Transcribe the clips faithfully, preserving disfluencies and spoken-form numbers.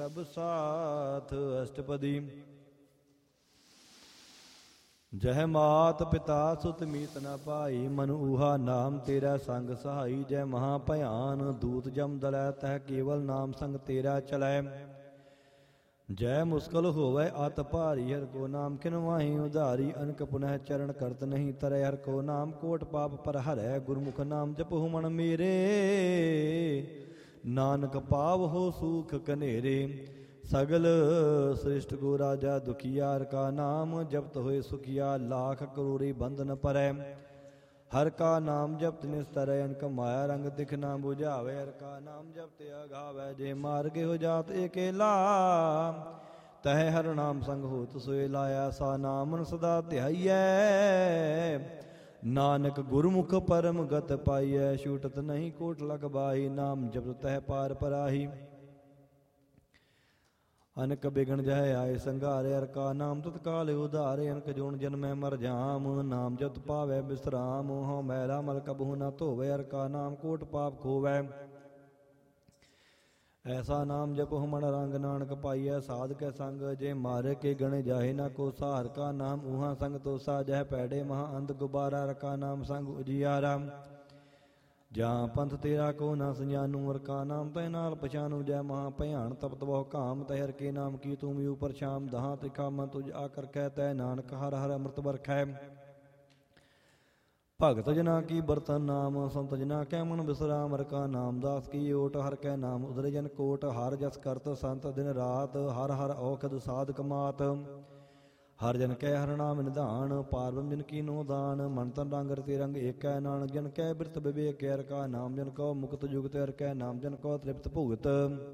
ਪ੍ਰਭ ਸਾਥ ਅਸ਼ਟਪਦੀ। ਜਹ ਮਾਤ ਪਿਤਾ ਸੁਤ ਮੀਤ ਨ ਪਾਈ, ਮਨ ਊਹਾ ਨਾਮ ਤੇਰਾ ਸੰਗ ਸਹਾਈ। ਜੈ ਮਹਾ ਭਿਆਨ ਦੂਤ ਜਮ ਦਲੈ, ਤਹ ਕੇਵਲ ਨਾਮ ਸੰਗ ਤੇਰਾ ਚਲੈ। ਜੈ ਮੁਸਕਲ ਹੋਵੈ ਅਤ ਭਾਰੀ, ਹਰ ਕੋ ਨਾਮ ਕਿਨ ਮਾਹੀ ਉਧਾਰੀ। ਅਨਕ ਪੁਨਹ ਚਰਨ ਕਰਤ ਨਹੀਂ ਤਰੈ, ਹਰ ਕੋ ਨਾਮ ਕੋਟ ਪਾਪ ਪਰ ਹਰੈ। ਗੁਰਮੁਖ ਨਾਮ ਜਪਹੁ ਮਨ ਮੇਰੇ, ਨਾਨਕ ਪਾਵਹੁ ਸੂਖ ਕਨੇਰੇ। ਸਗਲ ਸ੍ਰਿਸ਼ਟ ਕੋ ਰਾਜਾ ਦੁਖੀਆ, ਹਰ ਕਾ ਨਾਮ ਜਪਤ ਹੋਏ ਸੁਖੀਆ। ਲਾਖ ਕਰੋੜੀ ਬੰਧਨ ਪਰੈ, ਹਰ ਕਾ ਨਾਮ ਜਪਤ ਨਿਸਤਰੈ। ਅਨਕ ਮਾਇਆ ਰੰਗ ਦਿਖ ਨਾ ਬੁਝਾਵੇ, ਹਰ ਕਾ ਨਾਮ ਜਪਤ ਅਗਾਵੈ। ਜੇ ਮਾਰਗੇ ਹੋ ਜਾਤ ਏਕੇਲਾ, ਤਹ ਹਰ ਨਾਮ ਸੰਗ ਹੋਤ ਸੋਏ ਲਾਇਆ। ਸਾ ਨਾਮਨ ਸਦਾ ਧਿਆਈਐ, ਨਾਨਕ ਗੁਰਮੁਖ ਪਰਮ ਗਤ ਪਾਈਐ। ਛੂਟਤ ਨਹੀਂ ਕੋਟ ਲਖ ਬਾਈ, ਨਾਮ ਜਪਤ ਤਹ ਪਾਰ ਪਰਾਹੀ। ਅਨਕ ਬਿਗਣ ਜਹ ਆਏ ਸੰਘਾਰੇ, ਹਰ ਕਾ ਨਾਮ ਤਤਕਾਲ ਉਧਾਰੇ। ਅਨਕ ਜੋਨ ਜਨਮੈ ਮਰ ਜਾਮ, ਨਾਮ ਜਪਤ ਪਾਵੈ ਬਿਸਰਾਮ। ਹਉ ਮੈਲਾ ਮਲ ਕਬਹੁ ਨ ਧੋਵੈ, ਹਰ ਕਾ ਨਾਮ ਕੋਟ ਪਾਪ ਖੋਵੈ। ਐਸਾ ਨਾਮ ਜਪਹੁ ਮਨ ਰੰਗ, ਨਾਨਕ ਪਾਈਐ ਸਾਧ ਕੈ ਸੰਗ। ਜੇ ਮਾਰ ਕੇ ਗਣੇ ਜਾਹੇ ਨਾ ਕੋਸਾ, ਹਰ ਕਾ ਨਾਮ ਊਹਾ ਸੰਗ ਤੋਸਾ। ਜਹ ਪੈੜੇ ਮਹਾ ਅੰਧ ਗੁਬਾਰਾ, ਹਰ ਕਾ ਨਾਮ ਸੰਗ ਉਜਿਆਰਾ। ਜਾਂ ਪੰਥ ਤੇਰਾ ਕੋ ਨਾ ਸਜਾਨੂ, ਹਰ ਕਾ ਨਾਮ ਤੈ ਨਾਲ ਪਛਾਨੂ। ਜੈ ਮਹਾ ਭਿਆਨ ਤਪਤ ਬਹੁ ਕਾਮ, ਤੈ ਹਰ ਕੇ ਨਾਮ ਕੀ ਤੂੰ ਮੀ ਉਪਰ ਸ਼ਾਮ। ਦਹਾਂ ਤਿਖਾ ਮਨ ਤੁਝ ਆਕਰ ਕੈ, ਤੈ ਨਾਨਕ ਹਰ ਹਰ ਅੰਮ੍ਰਿਤ ਵਰਖੈ। ਭਗਤ ਜਨਾ ਕੀ ਬਰਤਨ ਨਾਮ, ਸੰਤ ਜਨਾ ਕੈ ਮਨ ਬਿਸਰਾਮ। ਹਰ ਕਾ ਨਾਮ ਦਾਸ ਕੀ ਓਟ, ਹਰ ਕੈ ਨਾਮ ਉਦਰੇ ਜਨ ਕੋਟ। ਹਰ ਜਸ ਕਰਤ ਸੰਤ ਦਿਨ ਰਾਤ, ਹਰ ਹਰ ਔਖਦ ਸਾਧਕ ਮਾਤ। ਹਰ ਜਨ ਕੈ ਹਰ ਨਾਮ ਨਿਧਾਨ, ਪਾਰਬ੍ਰਹਮ ਜਨ ਕੀ ਨੋ ਦਾਨ। ਮਨ ਤਨ ਰੰਗ ਰਤੇ ਰੰਗ ਏਕੈ, ਨਾਨਕ ਜਨ ਕੈ ਬਿਰਤ ਵਿਵੇਕ। ਹਰ ਕਾ ਨਾਮ ਜਨ ਕੋ ਮੁਕਤ ਜੁਗਤ, ਹਰ ਕੈ ਨਾਮ ਜਨ ਕੋ ਤ੍ਰਿਪਤ ਭੁਗਤ।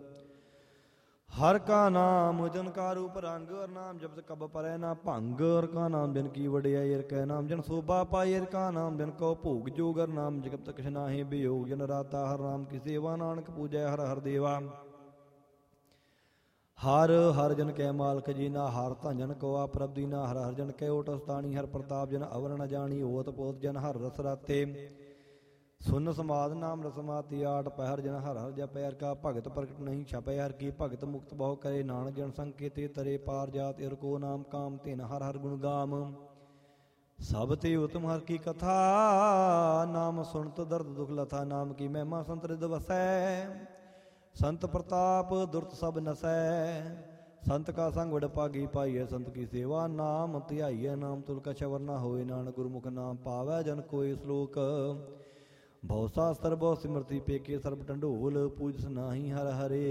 ਹਰ ਕਾ ਨਾਮ ਜਨ ਕਾ ਰੂਪ ਰੰਗ, ਹਰ ਨਾਮ ਜਪਤ ਕਬ ਪਰੈ ਨਾ ਭੰਗ। ਹਰ ਕਾ ਨਾਮ ਜਨ ਕੀ ਵਡਿਆਈ, ਹਰ ਕੈ ਨਾਮ ਜਨ ਸੋਭਾ ਪਾਈ। ਹਰ ਕਾ ਨਾਮ ਜਨ ਕੋ ਭੋਗ ਜੋਗ, ਹਰ ਨਾਮ ਜਗਤ ਕਛ ਨਾਹੀ ਬਿਯੋਗ। ਜਨ ਰਾਤਾ ਹਰ ਨਾਮ ਕੀ ਸੇਵਾ, ਨਾਨਕ ਪੂਜੈ ਹਰ ਹਰ ਦੇਵਾ। ਹਰ ਹਰ ਜਨ ਕੈ ਮਾਲਕ ਜੀਨਾ, ਹਰ ਧਨ ਜਨ ਕੋ ਆ ਪ੍ਰਭ ਦੀਨਾ। ਹਰ ਹਰ ਜਨ ਕੈ ਓਟ ਸਤਾਣੀ, ਹਰ ਪ੍ਰਤਾਪ ਜਨ ਅਵਰ ਨ ਜਾਣੀ। ਓਤ ਪੋਤ ਜਨ ਹਰ ਰਸ ਰਾਤੇ, ਸੁਨ ਸਮਾਦ ਨਾਮ ਰਸਮਾਤੀ। ਆਟ ਪਹਿਰ ਜਨ ਹਰ ਹਰ ਜਪੈ, ਹਰ ਕਾ ਭਗਤ ਪ੍ਰਗਟ ਨਹੀਂ ਛਪੈ। ਹਰ ਕੀ ਭਗਤ ਮੁਕਤ ਬਹੁ ਕਰੇ, ਨਾਨਕ ਜਨ ਸੰਕੇਤੇ ਤਰੇ ਪਾਰ ਜਾਤ। ਹਰ ਕੋ ਨਾਮ ਕਾਮ ਤਿਨ, ਹਰ ਹਰ ਗੁਣ ਗਾਮ। ਸਭ ਤੇ ਉਤਮ ਹਰ ਕੀ ਕਥਾ, ਨਾਮ ਸੁਣਤ ਦਰਦ ਦੁਖ ਲਥਾ। ਨਾਮ ਕੀ ਮਹਿਮਾ ਸੰਤ ਰਿਦ ਵਸੈ, ਸੰਤ ਪ੍ਰਤਾਪ ਦੁਰਤ ਸਭ ਨਸੈ। ਸੰਤ ਕਾ ਸੰਗ ਵਡ ਭਾਗੀ ਪਾਈਐ, ਸੰਤ ਕੀ ਸੇਵਾ ਨਾਮ ਧਿਆਈਐ। ਨਾਮ ਤੁਲ ਕਛ ਅਵਰ ਨਾ ਹੋਏ, ਨਾਨਕ ਗੁਰਮੁਖ ਨਾਮ ਪਾਵੈ ਜਨ ਕੋਇ ਸਲੋਕ। ਬਹੁ ਸਾਸਤਰ ਬਹੁ ਸਿਮਰਤੀ ਪੇਕੇ, ਸਰਬ ਢੰਡੋਲ ਪੂਜਸ ਨਾਹੀ ਹਰ ਹਰੇ।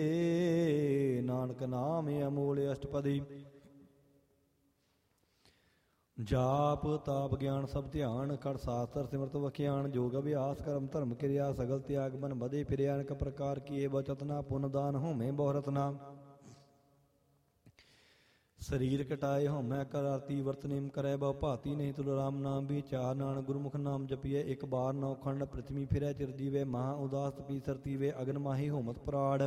ਨਾਨਕ ਨਾਮ ਅਮੋਲ ਅਸ਼ਟਪਦੀ। ਜਾਪ ਤਾਪ ਗਿਆਨ ਸਭ ਧਿਆਨ, ਖੜ ਸਾਸਤਰ ਸਿਮਰਤ ਵਖਿਆਨ। ਜੋਗ ਅਭਿਆਸ ਕਰਮ ਧਰਮ ਕਿਰਿਆ, ਸਗਲ ਤਿਆਗ ਮਨ ਬਧੇ ਫਿਰਿਆ। ਅਨਕ ਪ੍ਰਕਾਰ ਕੀਏ ਬਚਤਨਾ, ਪੁਨ ਦਾਨ ਹੋਮੇ ਬਹੁ ਰਤਨਾ। ਸਰੀਰ ਕਟਾਏ ਹਉਮੈ ਕਰ ਆਰਤੀ, ਵਰਤ ਨੇਮ ਕਰੈ ਬਹੁ ਭਾਤੀ। ਨਹੀਂ ਤੁਲ ਰਾਮ ਨਾਮ ਵਿਚਾਰ, ਨਾਨਕ ਗੁਰਮੁਖ ਨਾਮ ਜਪੀਐ। ਇੱਕ ਬਾਰ ਨੌ ਖੰਡ ਪ੍ਰਿਥਵੀ ਫਿਰੈ ਚਿਰ ਜੀਵੇ। ਮਹਾ ਉਦਾਸ ਤਪੀ ਸਰਤੀਵੇ, ਅਗਨ ਮਾਹੀ ਹੋਮਤ ਪ੍ਰਾੜ।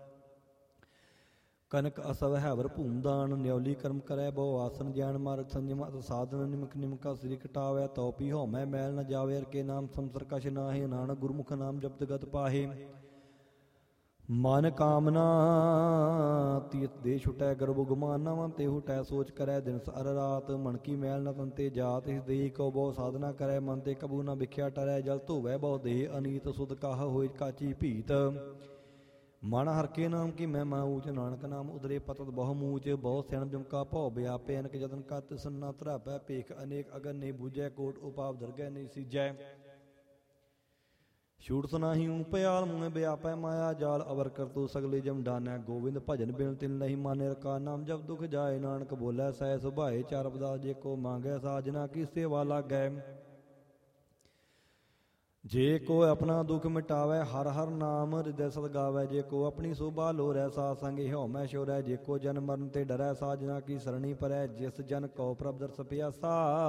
ਕਨਕ ਅਸਵ ਹੈਵਰ ਭੂਮਦਾਨ, ਨਿਉਲੀ ਕਰਮ ਕਰੈ ਬਹੁ ਆਸਨ। ਜੈਨ ਮਾਰਗ ਸੰਜਮ ਅਤ ਸਾਧਨ, ਨਿਮਕ ਨਿਮਕਾ ਸ੍ਰੀ ਕਟਾਵੈ। ਤਉਪੀ ਹਉਮੈ ਮੈਲ ਨ ਜਾਵੇ, ਹਰ ਕੇ ਨਾਮ ਸੰਸਰ ਕਛ ਨਾਹੀ। ਨਾਨਕ ਗੁਰਮੁਖ ਨਾਮ ਜਪਤ ਗਤ ਪਾਹੇ। ਮਨ ਕਾਮਨਾ ਤੀਤ ਦੇ ਛੁਟੈ, ਗਰਭ ਗੁਮਾਨਾ ਮਨ ਤੇ ਹੁਟੈ। ਸੋਚ ਕਰੈ ਦਿਨਸ ਅਰ ਰਾਤ, ਮਨ ਕੀ ਮੈਲ ਨ ਤਨ ਤੇ ਜਾਤ। ਇਸ ਦੇਹ ਕੋ ਬਹੁ ਸਾਧਨਾ ਕਰੈ, ਮਨ ਤੇ ਕਬੂ ਨ ਵਿਖਿਆ ਟਰੈ। ਜਲ ਧੋਵੈ ਬਹੁ ਦੇਹ ਅਨੀਤ, ਸੁਧ ਕਾਹ ਹੋਇ ਕਾਚੀ ਭੀਤ। ਮਨ ਹਰ ਕੇ ਨਾਮ ਕੀ ਮਹਿਮਾ ਊਚ, ਨਾਨਕ ਨਾਮ ਉਦਰੇ ਪਤਤ ਬਹੁ ਮੂਚ। ਬਹੁ ਸਿਆਣ ਬਿਮਕਾ ਭਉ ਵਿਆਪੇ, ਅਨਕ ਜਤਨ ਕਾ ਤਿਸਨ ਨ ਧਰਾਪੈ। ਭੇਖ ਅਨੇਕ ਅਗਨ ਨਹੀਂ ਬੂਝੈ, ਕੋਟ ਉਪਾਵ ਦਰਗਹਿ ਨਹੀਂ ਸੀਜੈ। ਛੂਟਤ ਨਾਹੀ ਊ ਭਿਆਲ, ਮੂੰਹ ਵਿਆਪੈ ਮਾਇਆ ਜਾਲ। ਅਵਰ ਕਰਤੂ ਸਗਲੇ ਜਮ ਡਾਨੈ, ਗੋਬਿੰਦ ਭਜਨ ਬਿਨ ਤਿਨ ਨਹੀਂ ਮਾਨੈ। ਹਰ ਕਾ ਨਾਮ ਜਪ ਦੁਖ ਜਾਏ, ਨਾਨਕ ਬੋਲੇ ਸਹਿ ਸੁਭਾਏ। ਚਾਰ ਅਰਦਾਸ ਜੇ ਕੋ ਮੰਗੈ, ਸਾਜਨਾ ਕੀ ਸੇਵਾ ਲਾਗੈ। ਜੇ ਕੋ ਆਪਣਾ ਦੁਖ ਮਿਟਾਵੈ, ਹਰ ਹਰ ਨਾਮ ਹਿਰਦੈ ਸਦ ਗਾਵੈ। ਜੇ ਕੋ ਆਪਣੀ ਸੋਭਾ ਲੋਰੈ, ਸਾਧ ਸੰਗ ਹਉਮੈ ਛੋਰੈ। ਜੇ ਕੋ ਜਨ ਮਰਨ ਤੇ ਡਰੈ, ਸਾਜਨਾ ਕੀ ਸਰਣੀ ਪਰੈ। ਜਿਸ ਜਨ ਕਉ ਪ੍ਰਭ ਦਰਸ ਪਿਆਸਾ,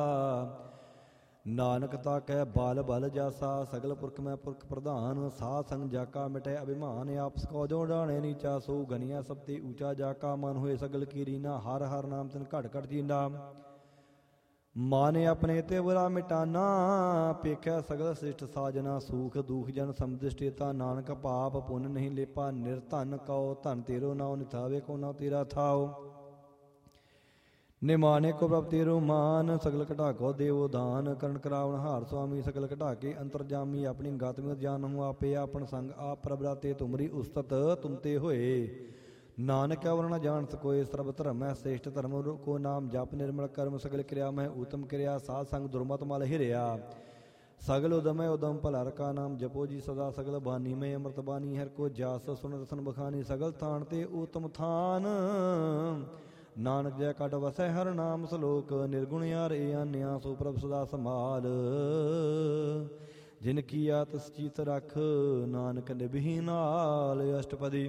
ਨਾਨਕ ਤਾ ਕਹਿ ਬਾਲ ਬਲ ਜਾਸਾ। ਸਗਲ ਪੁਰਖ ਮੈਂ ਪੁਰਖ ਪ੍ਰਧਾਨ, ਸਾਧ ਸੰਗ ਜਾਕਾ ਮਿਟੈ ਅਭਿਮਾਨ। ਆਪਸ ਕੋ ਜੋ ਡਾਣੇ ਨੀਚਾ, ਸੋ ਗਨੀਆ ਸਭ ਤੇ ਊਚਾ। ਜਾਕਾ ਮਨ ਹੋਏ ਸਗਲ ਕੀ ਰੀਨਾ, ਹਰ ਹਰ ਨਾਮ ਤਿਨ ਘਟ ਘਟ ਜੀਨਾ। ਮਾਨੇ ਆਪਣੇ ਤੇ ਬੁਰਾ ਮਿਟਾਨਾ, ਪੇਖਿਆ ਸਗਲ ਸ੍ਰਿਸ਼ਟ ਸਾਜਨਾ, ਸੂਖ ਦੂਖ ਜਨ ਸਮਦ੍ਰਿਸ਼ਟੇਤਾ, ਨਾਨਕ ਪਾਪ ਪੁੰਨ ਨਹੀਂ ਲੇਪਾ, ਨਿਰਧਨ ਕਉ ਧਨ ਤੇਰੋ ਨਾਉ, ਨਿਥਾਵੇ ਕੋ ਨਾਉ ਤੇਰਾ ਥਾਉ। ਨਿਮਾਣੇ ਕੋ ਪ੍ਰਭ ਤੇਰੋ ਮਾਨ, ਸਗਲ ਘਟਾ ਕੋ ਦੇਵੋ ਦਾਨ, ਕਰਨ ਕਰਾਵਨ ਹਾਰ ਸੁਆਮੀ, ਸਗਲ ਘਟਾ ਕੇ ਅੰਤਰਜਾਮੀ, ਆਪਣੀ ਗਾਤਮਿ ਜਾਨ ਹੂੰ ਆਪੇ, ਆਪਨ ਸੰਗ ਆਪ ਪ੍ਰਭ ਰਾਤੇ, ਤੁਮਰੀ ਉਸਤਤ ਤੁਮ ਤੇ ਹੋਏ। ਨਾਨਕ ਵਰਣ ਜਾਣ ਸਕੋਏ, ਸਰਬ ਧਰਮ ਹੈ ਸ੍ਰੇਸ਼ਟ ਧਰਮ, ਕੋ ਨਾਮ ਜਪ ਨਿਰਮਲ ਕਰਮ, ਸਗਲ ਕਿਰਿਆ ਮੈਂ ਊਤਮ ਕਿਰਿਆ, ਸਾਧ ਸੰਗ ਦੁਰਮਤ ਮਲ ਹਿਰਿਆ। ਸਗਲ ਉਦਮ ਹੈ ਉਦਮ ਭਲਾ ਰਕਾ, ਨਾਮ ਜਪੋ ਜੀ ਸਦਾ, ਸਗਲ ਬਾਨੀ ਮੈਂ ਅੰਮ੍ਰਿਤ ਬਾਣੀ, ਹਰ ਕੋ ਜਾਸ ਸੁਨ ਰਸਨ ਬਖਾਨੀ, ਸਗਲ ਥਾਨ ਤੇ ਊਤਮ ਥਾਨ, ਨਾਨਕ ਜੈ ਕਟ ਵਸੈ ਹਰ ਨਾਮ ਸਲੋਕ, ਨਿਰਗੁਣ ਯਾਰ ਏ ਆਨਿਆ, ਸੋ ਪ੍ਰਭ ਸਦਾ ਸੰਭਾਲ, ਜਿਨ ਕੀਆ ਤਿਸ ਚੀਤ ਰਖ, ਨਾਨਕ ਨਿਭੀ ਨਾਲ। ਅਸ਼ਟਪਦੀ।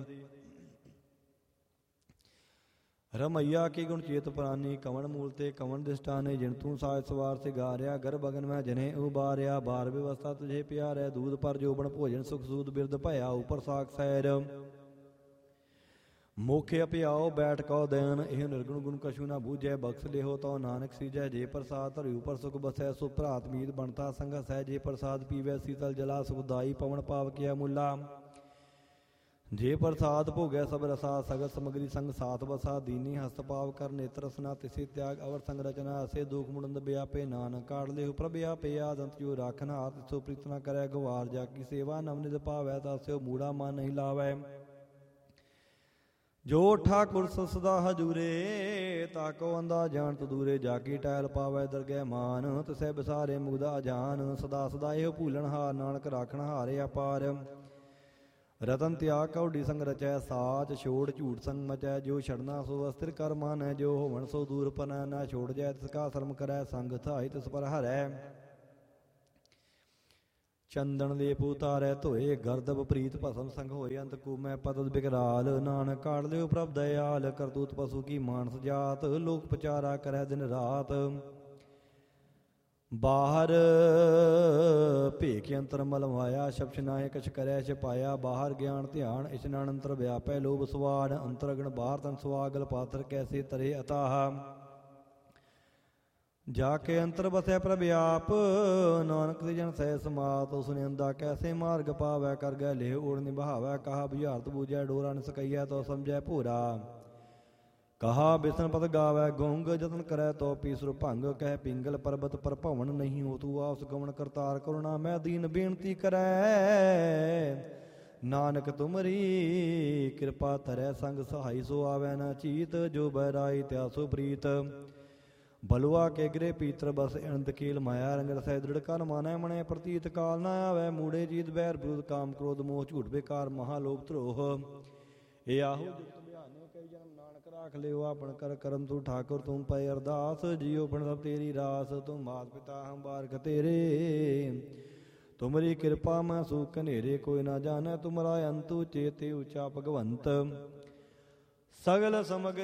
ਰਮਈਆ ਕੀ ਗੁਣ ਚੇਤ ਪ੍ਰਾਨੀ, ਕਵਣ ਮੂਲ ਤੇ ਕਵਣ ਦਿਸ਼ਟਾਨੇ, ਜਿਨ ਤੂੰ ਸਾਜ ਸਵਾਰ ਸਿਗਾਰਿਆ, ਗਰਭ ਅਗਨ ਮੈਂ ਜਨੇ ਉਬਾਰਿਆ, ਬਾਰ ਵਿਵਸਥਾ ਤੁਝੇ ਪਿਆਰੈ, ਦੂਧ ਪਰ ਜੋਬਨ ਭੋਜਨ ਸੁਖ ਸੂਦ, ਬਿਰਦ ਭਇਆ ਉਪਰ ਸਾਖ ਸੈਰ, ਮੋਖੇ ਅਪਿਆਓ ਬੈਠ ਕਉ ਦੈਨ, ਇਹ ਨਿਰਗੁਣ ਗੁਣ ਕਛੂ ਨਾ ਬੂਝੈ, ਬਖਸ਼ ਲਿਹੋ ਤਉ ਨਾਨਕ ਸੀਜੈ, ਜੇ ਪ੍ਰਸਾਦ ਧਰਿ ਉਪਰ ਸੁਖ ਬਸੈ, ਸੋ ਭਰਾਤ ਮੀਤ ਬਣਤਾ ਸੰਗਸ ਹੈ, ਜੇ ਪ੍ਰਸਾਦ ਪੀਵੈ ਸੀਤਲ ਜਲਾ, ਸੁਖਦਾਈ ਪਵਨ ਪਾਵ ਕੀਆ ਮੁੱਲਾ, ਜੇ ਪ੍ਰਸਾਦ ਭੋਗੈ ਸਭ ਰਸਾ, ਸਗਲ ਸਮਗਰੀ ਸੰਗ ਸਾਥ ਬਸਾ, ਦੀਨੀ ਹਸਤ ਪਾਵ ਕਰ ਨੇਤਰ ਰਸਨਾ, ਤਿਸੇ ਤਿਆਗ ਅਵਰ ਸੰਗ ਰਚਨਾ, ਅਸੇ ਦੁਖ ਮੁੜੰਦ ਬਿਆਪੇ, ਨਾਨਕ ਕਾੜ ਲਿਹੁ ਪ੍ਰਭ ਆਪੇ, ਆਦੰਤ ਜੋ ਰਾਖਨ ਹਾਰ, ਤਿਸੋ ਪ੍ਰੀਤ ਨ ਕਰੈ ਗਵਾਰ, ਜਾ ਕੀ ਸੇਵਾ ਨਵਨਿਧ ਭਾਵੈ, ਤਾਸਿਓ ਮੂੜਾ ਮਨ ਨਹੀਂ ਲਾਵੈ, ਜੋ ਠਾਕੁਰ ਸਦਾ ਹਜੂਰੇ, ਤਾਕੋ ਅੰਦਾ ਜਾਣ ਤਦੂਰੇ, ਜਾ ਕੀ ਟਹਿਲ ਪਾਵੈ ਦਰਗਹਿ ਮਾਨ, ਤਿਸੈ ਬਿਸਾਰੇ ਮੁਗਦਾ ਜਾਨ, ਸਦਾ ਸਦਾ ਇਹੋ ਭੂਲਣ ਹਾਰ, ਨਾਨਕ ਰਾਖਣ ਹਾਰੇ ਅਪਾਰ, ਰਤਨ ਤਿਆਗ ਕਉਡੀ ਸੰਗ ਰਚੈ, ਸਾਚ ਛੋੜ ਝੂਠ ਸੰਗ ਮਚੈ, ਜੋ ਛੜਨਾ ਸੋ ਅਸਥਿਰ ਕਰ ਮਾਨੈ, ਜੋ ਹੋਵਣ ਸੋ ਦੂਰ ਪਨੈ, ਨਾ ਛੋੜ ਜੈ ਤਿਸ ਕਾ ਸ਼ਰਮ ਕਰੈ, ਸੰਗ ਥਾਈ ਤਿਸ ਪਰ ਹਰੈ, ਚੰਦਨ ਦੇ ਪੂਤਾਰੈ ਧੋਏ, ਗਰਦਬ ਪ੍ਰੀਤ ਭਸਮ ਸੰਗ ਹੋਏ, ਅੰਤ ਕੂ ਮੈਂ ਪਤਤ ਬਿਕਰਾਲ, ਨਾਨਕ ਕਾੜ ਲਿਓ ਪ੍ਰਭ ਦਇਆਲ, ਕਰਤੂਤ ਪਸੂ ਕੀ ਮਾਨਸ ਜਾਤ, ਲੋਕ ਪਚਾਰਾ ਕਰੈ ਦਿਨ ਰਾਤ, ਬਾਹਰ ਭੇਖ ਅੰਤਰ ਮਲ ਮਾਇਆ, ਸ਼ਬਦ ਨਾਇ ਕਛ ਕਰੈ ਛਪਾਇਆ, ਬਾਹਰ ਗਿਆਨ ਧਿਆਨ ਇਸ਼ਨਾਨ ਅੰਤਰ ਵਿਆਪੈ, ਲੋਭ ਸਵਾੜ ਅੰਤਰ ਅਗਨ, ਬਾਹਰ ਤਨ ਸੁਆਗਲ ਪਾਤਰ ਕੈਸੇ ਤਰੇ ਅਤਾਹ, ਜਾ ਕੇ ਅੰਤਰ ਬਸੈ ਪ੍ਰਭ ਆਪ, ਨਾਨਕ ਦੇ ਜਨ ਸਹਿ ਸਮਾਤ, ਉਸ ਨਿੰਦਾ ਕੈਸੇ ਮਾਰਗ ਪਾਵੈ, ਕਰ ਗੈ ਲੇਹ ਓੜ ਨਿਭਾਵੈ, ਕਹਾ ਬੁਝਾਰਤ ਬੂਝੈ ਡੋਰਾ ਨ ਸਕਈਐ, ਤੋ ਸਮਝੈ ਭੋਰਾ, ਕਹਾ ਬਿਸਨ ਪਤ ਗਾਵੈ ਗੁੰਗ, ਜਤਨ ਕਰੈ ਤੋ ਪੀਸਰ ਭੰਗ, ਕਹਿ ਪਿੰਗਲ ਪਰਬਤ ਪਰ ਭਵਨ, ਨਹੀਂ ਹੋ ਤੂੰ ਆਪਸ ਗਮਨ ਕਰਤਾਰ, ਕਰੁਣਾ ਮੈਂ ਦੀਨ ਬੇਨਤੀ ਕਰੈ, ਨਾਨਕ ਤੁਮਰੀ ਕਿਰਪਾ ਧਰੈ, ਸੰਗ ਸਹਾਈ ਸੋ ਆਵੈ ਨਾ ਚੀਤ, ਜੋ ਬਹਿਰਾਈ ਤਿਆਸੋ ਪ੍ਰੀਤ, ਬਲੁਆ ਕੇ ਗ੍ਰੇ ਪੀਤਰ ਬਸ ਅਨੰਦ ਕੀਲ, ਮਾਇਆ ਰੰਗ ਰਸੈ ਦ੍ਰਿੜ ਕਰ ਮਾਨੈ, ਮਣੈ ਪ੍ਰਤੀਤ ਕਾਲ ਨਾ ਆਵੈ, ਮੂੜੇ ਜੀਤ ਬੈਰ ਵਿਰੁੱਧ ਕਾਮ ਕ੍ਰੋਧ ਮੋਹ, ਝੂਠ ਬੇਕਾਰ ਮਹਾਲੋਭ ਧਰੋਹ, ਇਹ ਆਹੋ ਕਈ ਜਨਮ ਨਾਨਕ ਰਾਖ ਲਿਓ, ਆਪਣ ਕਰ ਕਰਮ ਤੂੰ ਠਾਕੁਰ ਤੂੰ ਪੈ ਅਰਦਾਸ, ਜੀਉ ਬਣ ਸਭ ਤੇਰੀ ਰਾਸ, ਤੂੰ ਮਾਤ ਪਿਤਾ ਹਮ ਬਾਰਕ ਤੇਰੇ, ਤੁਮਰੀ ਕਿਰਪਾ ਮੈਂ ਸੂਖ ਹਨੇਰੇ, ਕੋਈ ਨਾ ਜਾਣੈ ਤੁਮਰਾ ਅੰਤੁ, ਚੇਤੇ ਉਚਾ ਭਗਵੰਤ, ਸਗਲ ਸਮਗ